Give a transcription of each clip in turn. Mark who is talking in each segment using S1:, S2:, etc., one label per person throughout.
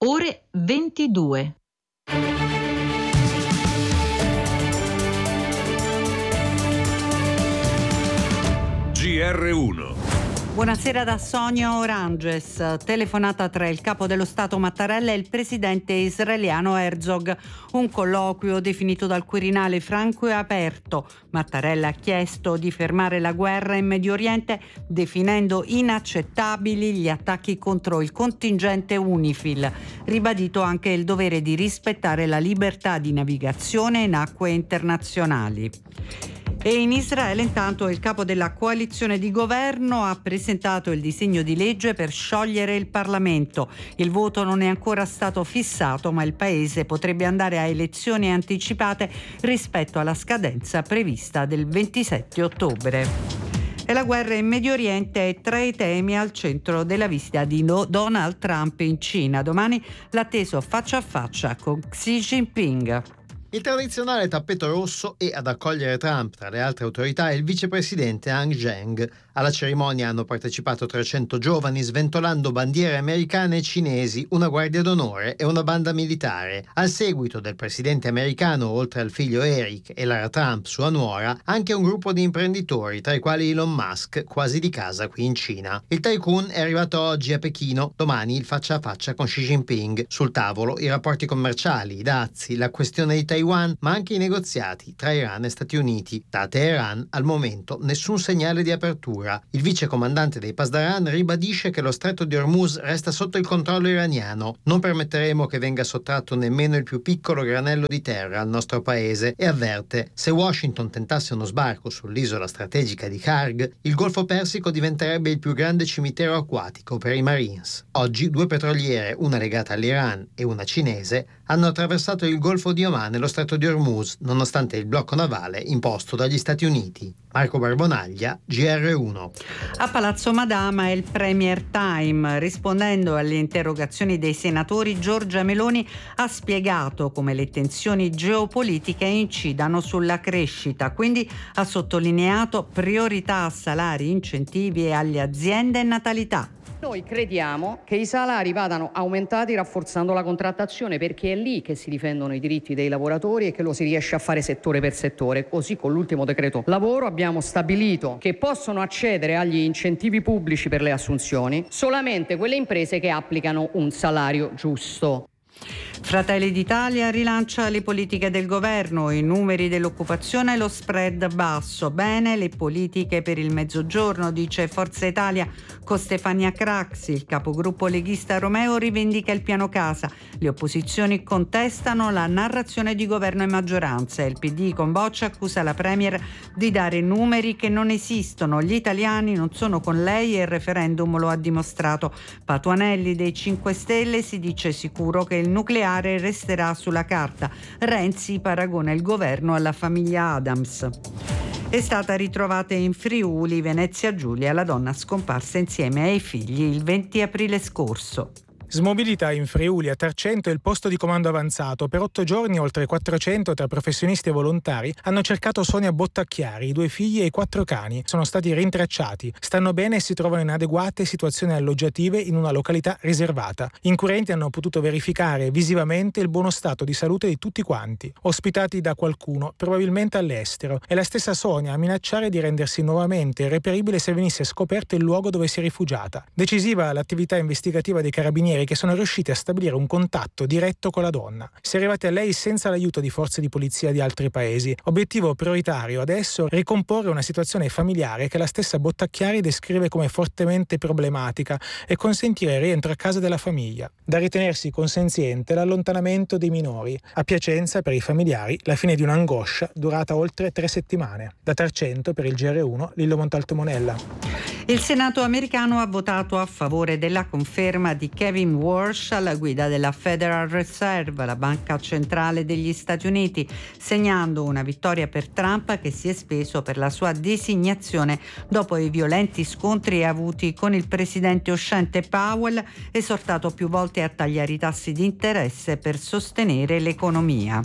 S1: Ore 22.
S2: GR1.
S3: Buonasera da Sonia Oranges. Telefonata tra il capo dello Stato Mattarella e il presidente israeliano Herzog. Un colloquio definito dal Quirinale franco e aperto. Mattarella ha chiesto di fermare la guerra in Medio Oriente, definendo inaccettabili gli attacchi contro il contingente UNIFIL. Ribadito anche il dovere di rispettare la libertà di navigazione in acque internazionali. E in Israele intanto il capo della coalizione di governo ha presentato il disegno di legge per sciogliere il Parlamento. Il voto non è ancora stato fissato, ma il paese potrebbe andare a elezioni anticipate rispetto alla scadenza prevista del 27 ottobre. E la guerra in Medio Oriente è tra i temi al centro della visita di Donald Trump in Cina. Domani l'atteso faccia a faccia con Xi Jinping.
S4: Il tradizionale tappeto rosso e ad accogliere Trump tra le altre autorità è il vicepresidente Han Zheng. Alla cerimonia hanno partecipato 300 giovani sventolando bandiere americane e cinesi, una guardia d'onore e una banda militare. Al seguito del presidente americano, oltre al figlio Eric e Lara Trump, sua nuora, anche un gruppo di imprenditori, tra i quali Elon Musk, quasi di casa qui in Cina. Il tycoon è arrivato oggi a Pechino, domani il faccia a faccia con Xi Jinping. Sul tavolo i rapporti commerciali, i dazi, la questione di Taiwan, ma anche i negoziati tra Iran e Stati Uniti. Da Teheran, al momento, nessun segnale di apertura. Il vice comandante dei Pasdaran ribadisce che lo stretto di Hormuz resta sotto il controllo iraniano. Non permetteremo che venga sottratto nemmeno il più piccolo granello di terra al nostro paese e avverte: se Washington tentasse uno sbarco sull'isola strategica di Karg, il Golfo Persico diventerebbe il più grande cimitero acquatico per i Marines. Oggi 2 petroliere, una legata all'Iran e una cinese, hanno attraversato il Golfo di Oman e lo stretto di Hormuz, nonostante il blocco navale imposto dagli Stati Uniti. Marco Barbonaglia, GR1.
S3: A Palazzo Madama è il Premier Time. Rispondendo alle interrogazioni dei senatori, Giorgia Meloni ha spiegato come le tensioni geopolitiche incidano sulla crescita, quindi ha sottolineato priorità a salari, incentivi e alle aziende e natalità.
S5: Noi crediamo che i salari vadano aumentati rafforzando la contrattazione, perché è lì che si difendono i diritti dei lavoratori e che lo si riesce a fare settore per settore. Così con l'ultimo decreto lavoro abbiamo stabilito che possono accedere agli incentivi pubblici per le assunzioni solamente quelle imprese che applicano un salario giusto.
S3: Fratelli d'Italia rilancia le politiche del governo, i numeri dell'occupazione e lo spread basso. Bene le politiche per il Mezzogiorno, dice Forza Italia con Stefania Craxi. Il capogruppo leghista Romeo rivendica il piano casa. Le opposizioni contestano la narrazione di governo e maggioranza. Il PD con Boccia accusa la Premier di dare numeri che non esistono. Gli italiani non sono con lei e il referendum lo ha dimostrato. Patuanelli dei 5 Stelle si dice sicuro che il nucleare resterà sulla carta. Renzi paragona il governo alla famiglia Adams. È stata ritrovata in Friuli, Venezia Giulia, la donna scomparsa insieme ai figli il 20 aprile scorso.
S6: Smobilità in Friuli, a Tarcento il posto di comando avanzato. Per 8 giorni oltre 400 tra professionisti e volontari hanno cercato Sonia Bottacchiari, i 2 figli e i 4 cani. Sono stati rintracciati. Stanno bene e si trovano in adeguate situazioni alloggiative in una località riservata. Inquirenti hanno potuto verificare visivamente il buono stato di salute di tutti quanti. Ospitati da qualcuno, probabilmente all'estero. È la stessa Sonia a minacciare di rendersi nuovamente irreperibile se venisse scoperto il luogo dove si è rifugiata. Decisiva l'attività investigativa dei carabinieri, che sono riusciti a stabilire un contatto diretto con la donna. Si è arrivati a lei senza l'aiuto di forze di polizia di altri paesi. Obiettivo prioritario adesso: ricomporre una situazione familiare che la stessa Bottacchiari descrive come fortemente problematica e consentire il rientro a casa della famiglia. Da ritenersi consenziente l'allontanamento dei minori. A Piacenza, per i familiari, la fine di un'angoscia durata oltre 3 settimane. Da Tarcento, per il GR1, Lillo Montalto Monella.
S3: Il Senato americano ha votato a favore della conferma di Kevin Walsh alla guida della Federal Reserve, la banca centrale degli Stati Uniti, segnando una vittoria per Trump, che si è speso per la sua designazione dopo i violenti scontri avuti con il presidente uscente Powell, esortato più volte a tagliare i tassi di interesse per sostenere l'economia.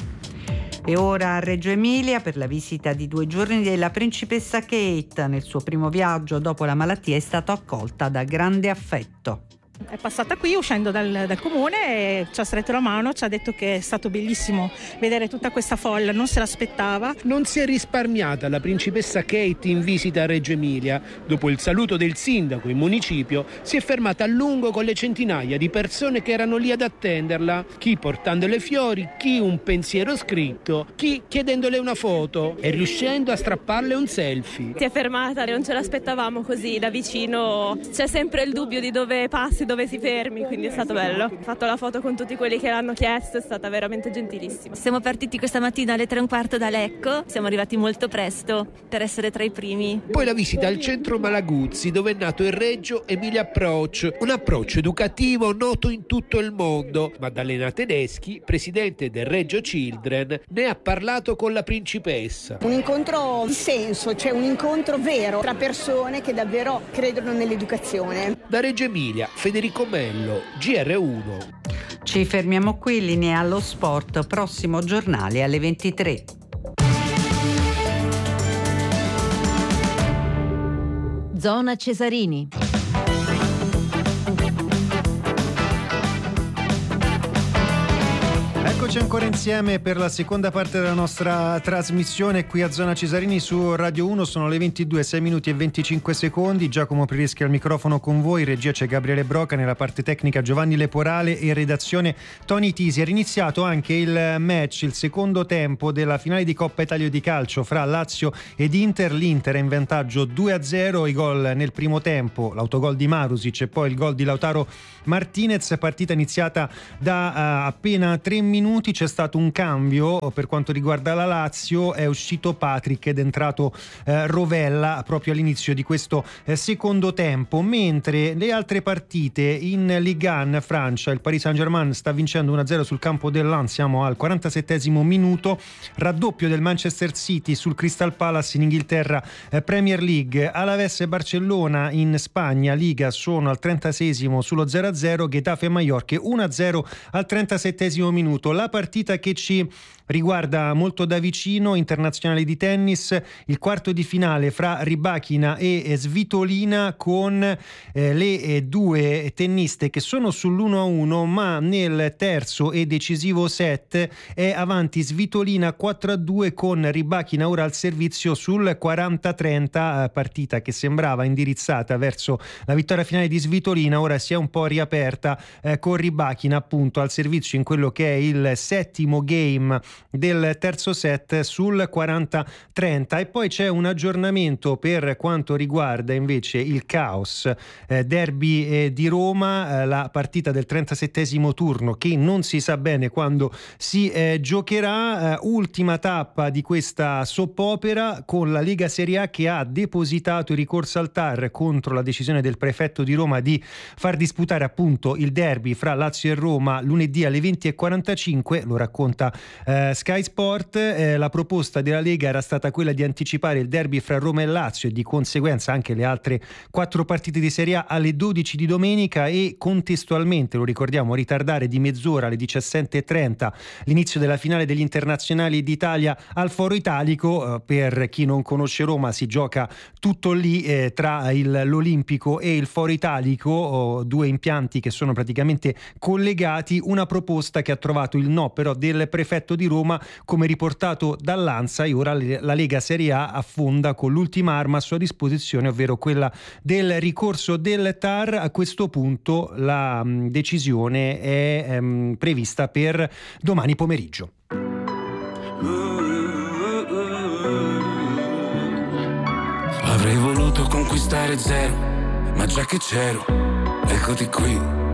S3: E ora a Reggio Emilia per la visita di 2 giorni della principessa Kate. Nel suo primo viaggio dopo la malattia è stata accolta da grande affetto.
S2: È passata qui uscendo dal comune e ci ha stretto la mano, ci ha detto che è stato bellissimo vedere tutta questa folla, non se l'aspettava.
S7: Non si è risparmiata la principessa Kate in visita a Reggio Emilia. Dopo il saluto del sindaco in municipio si è fermata a lungo con le centinaia di persone che erano lì ad attenderla, chi portandole fiori, chi un pensiero scritto, chi chiedendole una foto e riuscendo a strapparle un selfie.
S8: Si è fermata, non ce l'aspettavamo così da vicino, c'è sempre il dubbio di dove passi, dove si fermi, quindi è stato bello. Ho fatto la foto con tutti quelli che l'hanno chiesto, è stata veramente gentilissima.
S9: Siamo partiti questa mattina alle 3:15 da Lecco, siamo arrivati molto presto per essere tra i primi.
S7: Poi la visita al centro Malaguzzi, dove è nato il Reggio Emilia Approach, un approccio educativo noto in tutto il mondo. Maddalena Tedeschi, presidente del Reggio Children, ne ha parlato con la principessa.
S10: Un incontro di senso, cioè un incontro vero tra persone che davvero credono nell'educazione.
S7: Da Reggio Emilia, Federico Mello, GR1.
S3: Ci fermiamo qui, linea allo sport, prossimo giornale alle 23.
S9: Zona Cesarini.
S11: Eccoci ancora insieme per la seconda parte della nostra trasmissione qui a Zona Cesarini su Radio 1. Sono le 22, 6 minuti e 25 secondi. Giacomo Prieschi al microfono con voi, in regia c'è Gabriele Broca, nella parte tecnica Giovanni Leporale e in redazione Tony Tisi. Era iniziato anche il match, il secondo tempo della finale di Coppa Italia di calcio fra Lazio ed Inter. L'Inter è in vantaggio 2-0, i gol nel primo tempo, l'autogol di Marusic e poi il gol di Lautaro Martinez. Partita iniziata da appena 3 minuti. C'è stato un cambio per quanto riguarda la Lazio, è uscito Patrick ed è entrato Rovella proprio all'inizio di questo secondo tempo, mentre le altre partite in Ligue 1 Francia, il Paris Saint-Germain sta vincendo 1-0 sul campo del Lens, siamo al 47esimo minuto, raddoppio del Manchester City sul Crystal Palace in Inghilterra, Premier League. Alaves e Barcellona in Spagna Liga sono al 36esimo sullo 0-0, Getafe e Mallorca 1-0 al 37esimo minuto. La partita che ci riguarda molto da vicino, internazionale di tennis, il quarto di finale fra Rybakina e Svitolina, con le due tenniste che sono sull'1-1, ma nel terzo e decisivo set è avanti Svitolina 4-2 con Rybakina ora al servizio sul 40-30, partita che sembrava indirizzata verso la vittoria finale di Svitolina, ora si è un po' riaperta con Rybakina appunto al servizio in quello che è il settimo game del terzo set sul 40-30. E poi c'è un aggiornamento per quanto riguarda invece il caos derby di Roma, la partita del 37esimo turno che non si sa bene quando si giocherà, ultima tappa di questa soppopera con la Lega Serie A che ha depositato il ricorso al TAR contro la decisione del prefetto di Roma di far disputare appunto il derby fra Lazio e Roma lunedì alle 20:45. Lo racconta Sky Sport. La proposta della Lega era stata quella di anticipare il derby fra Roma e Lazio e di conseguenza anche le altre 4 partite di Serie A alle 12 di domenica e contestualmente, lo ricordiamo, ritardare di mezz'ora alle 17:30 l'inizio della finale degli internazionali d'Italia al Foro Italico. Per chi non conosce Roma si gioca tutto lì tra l'Olimpico e il Foro Italico, 2 impianti che sono praticamente collegati. Una proposta che ha trovato il no però del prefetto di Roma, come riportato dall'ANSA, e ora la Lega Serie A affonda con l'ultima arma a sua disposizione, ovvero quella del ricorso del TAR. A questo punto la decisione è prevista per domani pomeriggio.
S12: Avrei voluto conquistare zero, ma già che c'ero, eccoti qui.